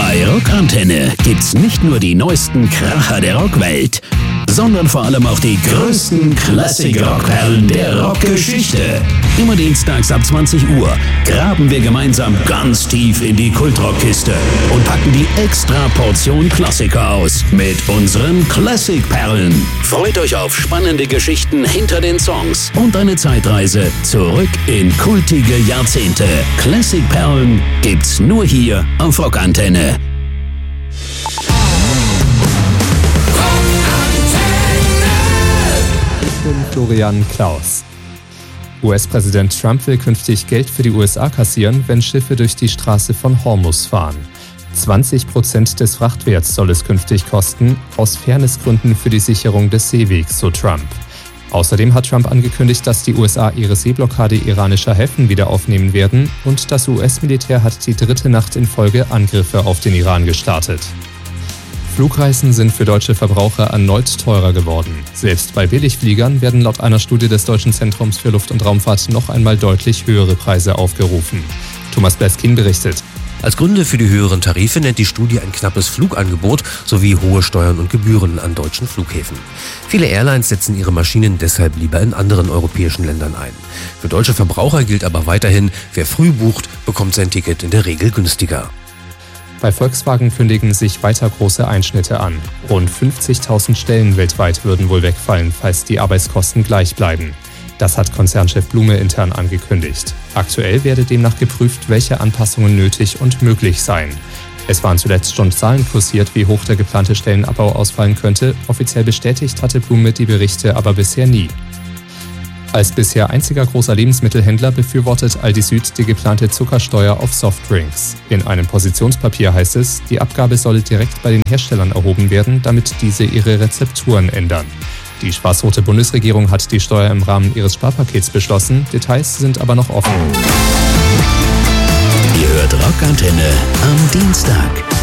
Bei Rockantenne gibt's nicht nur die neuesten Kracher der Rockwelt, sondern vor allem auch die größten Classic-Rockperlen der Rockgeschichte. Immer dienstags ab 20 Uhr graben wir gemeinsam ganz tief in die Kultrockkiste und packen die extra Portion Klassiker aus mit unseren Classic-Perlen. Freut euch auf spannende Geschichten hinter den Songs und eine Zeitreise zurück in kultige Jahrzehnte. Classic-Perlen gibt's nur hier auf Rockantenne. Florian Klaus. US-Präsident Trump will künftig Geld für die USA kassieren, wenn Schiffe durch die Straße von Hormuz fahren. 20% des Frachtwerts soll es künftig kosten, aus Fairnessgründen für die Sicherung des Seewegs, so Trump. Außerdem hat Trump angekündigt, dass die USA ihre Seeblockade iranischer Häfen wieder aufnehmen werden und das US-Militär hat die dritte Nacht in Folge Angriffe auf den Iran gestartet. Flugreisen sind für deutsche Verbraucher erneut teurer geworden. Selbst bei Billigfliegern werden laut einer Studie des Deutschen Zentrums für Luft- und Raumfahrt noch einmal deutlich höhere Preise aufgerufen. Thomas Beskin berichtet. Als Gründe für die höheren Tarife nennt die Studie ein knappes Flugangebot sowie hohe Steuern und Gebühren an deutschen Flughäfen. Viele Airlines setzen ihre Maschinen deshalb lieber in anderen europäischen Ländern ein. Für deutsche Verbraucher gilt aber weiterhin, wer früh bucht, bekommt sein Ticket in der Regel günstiger. Bei Volkswagen kündigen sich weiter große Einschnitte an. Rund 50.000 Stellen weltweit würden wohl wegfallen, falls die Arbeitskosten gleich bleiben. Das hat Konzernchef Blume intern angekündigt. Aktuell werde demnach geprüft, welche Anpassungen nötig und möglich seien. Es waren zuletzt schon Zahlen kursiert, wie hoch der geplante Stellenabbau ausfallen könnte. Offiziell bestätigt hatte Blume die Berichte aber bisher nie. Als bisher einziger großer Lebensmittelhändler befürwortet Aldi Süd die geplante Zuckersteuer auf Softdrinks. In einem Positionspapier heißt es, die Abgabe solle direkt bei den Herstellern erhoben werden, damit diese ihre Rezepturen ändern. Die schwarz-rote Bundesregierung hat die Steuer im Rahmen ihres Sparpakets beschlossen, Details sind aber noch offen. Ihr hört Rockantenne am Dienstag.